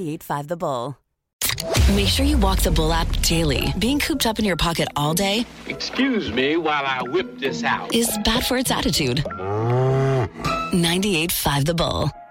98.5 The Bull. Make sure you walk the Bull app daily. Being cooped up in your pocket all day, excuse me while I whip this out, is bad for its attitude. 98.5 The Bull.